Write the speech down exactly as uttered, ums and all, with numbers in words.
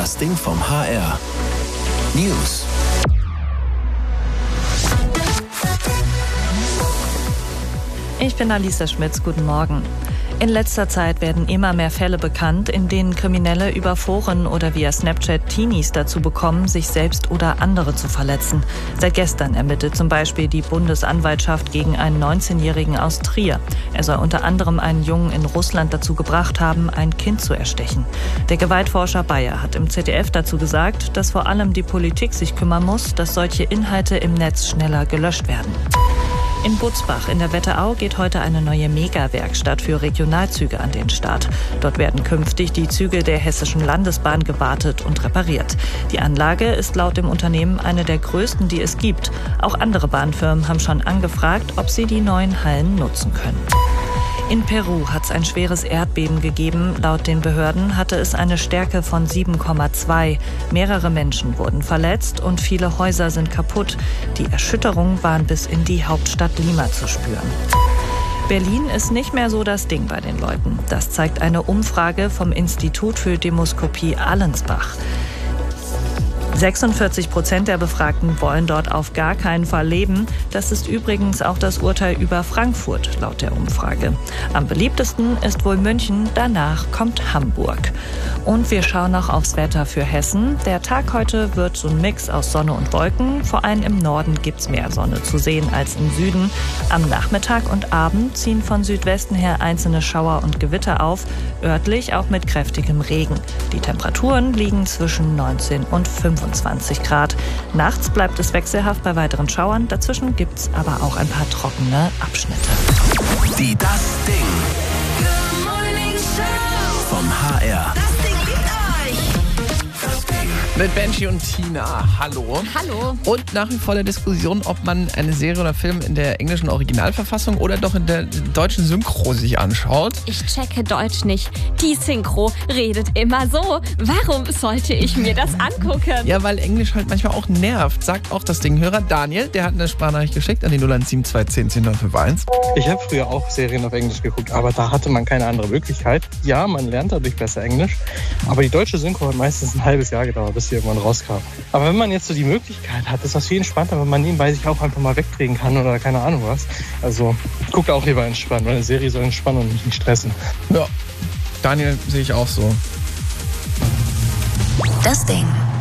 Das Ding vom H R. News. Ich bin Alisa Schmitz, guten Morgen. In letzter Zeit werden immer mehr Fälle bekannt, in denen Kriminelle über Foren oder via Snapchat Teenies dazu bekommen, sich selbst oder andere zu verletzen. Seit gestern ermittelt zum Beispiel die Bundesanwaltschaft gegen einen neunzehnjährigen aus Trier. Er soll unter anderem einen Jungen in Russland dazu gebracht haben, ein Kind zu erstechen. Der Gewaltforscher Bayer hat im Z D F dazu gesagt, dass vor allem die Politik sich kümmern muss, dass solche Inhalte im Netz schneller gelöscht werden. In Butzbach in der Wetterau geht heute eine neue Mega-Werkstatt für Regionalzüge an den Start. Dort werden künftig die Züge der Hessischen Landesbahn gewartet und repariert. Die Anlage ist laut dem Unternehmen eine der größten, die es gibt. Auch andere Bahnfirmen haben schon angefragt, ob sie die neuen Hallen nutzen können. In Peru hat es ein schweres Erdbeben gegeben. Laut den Behörden hatte es eine Stärke von sieben Komma zwei. Mehrere Menschen wurden verletzt und viele Häuser sind kaputt. Die Erschütterungen waren bis in die Hauptstadt Lima zu spüren. Berlin ist nicht mehr so das Ding bei den Leuten. Das zeigt eine Umfrage vom Institut für Demoskopie Allensbach. sechsundvierzig Prozent der Befragten wollen dort auf gar keinen Fall leben. Das ist übrigens auch das Urteil über Frankfurt, laut der Umfrage. Am beliebtesten ist wohl München, danach kommt Hamburg. Und wir schauen noch aufs Wetter für Hessen. Der Tag heute wird so ein Mix aus Sonne und Wolken. Vor allem im Norden gibt's mehr Sonne zu sehen als im Süden. Am Nachmittag und Abend ziehen von Südwesten her einzelne Schauer und Gewitter auf, örtlich auch mit kräftigem Regen. Die Temperaturen liegen zwischen neunzehn und fünfundzwanzig Grad. Nachts bleibt es wechselhaft bei weiteren Schauern. Dazwischen gibt's aber auch ein paar trockene Abschnitte. Die Das Ding vom H R. Das Ding liebt euch. Das Ding. Mit Benji und Tina. Hallo. Hallo. Und nach wie vor der Diskussion, ob man eine Serie oder Film in der englischen Originalverfassung oder doch in der deutschen Synchro sich anschaut. Ich checke Deutsch nicht. Die Synchro redet immer so. Warum sollte ich mir das angucken? Ja, weil Englisch halt manchmal auch nervt, sagt auch das Ding-Hörer Daniel. Der hat eine Sprachnachricht geschickt an die null eins sieben zwei zehn zehn neun fünf eins. Ich habe früher auch Serien auf Englisch geguckt, aber da hatte man keine andere Möglichkeit. Ja, man lernt dadurch besser Englisch, aber die deutsche Synchro hat meistens ein halbes Jahr gedauert, bis sie irgendwann rauskam. Aber wenn man jetzt so die Möglichkeit hat, ist das viel entspannter, wenn man nebenbei sich auch einfach mal wegdrehen kann oder keine Ahnung was. Also guck auch lieber entspannt, weil eine Serie soll entspannen und mich nicht stressen. Ja, Daniel sehe ich auch so. Das Ding.